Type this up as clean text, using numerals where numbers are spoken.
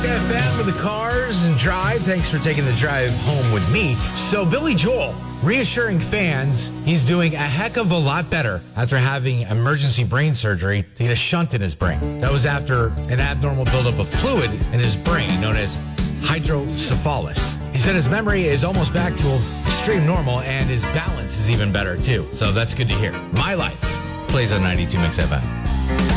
FM with the Cars and Drive. Thanks for taking the drive home with me. So Billy Joel reassuring fans he's doing a heck of a lot better after having emergency brain surgery to get a shunt in his brain. That was after an abnormal buildup of fluid in his brain known as hydrocephalus. He said his memory is almost back to extreme normal and his balance is even better too. So that's good to hear. My Life plays on 92 Mix FM.